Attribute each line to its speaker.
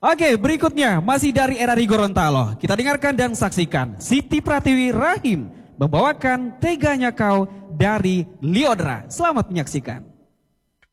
Speaker 1: Oke, berikutnya masih dari RRI Gorontalo. Kita dengarkan dan saksikan Siti Pratiwi Rahim membawakan Teganya Kau dari Liodra. Selamat menyaksikan.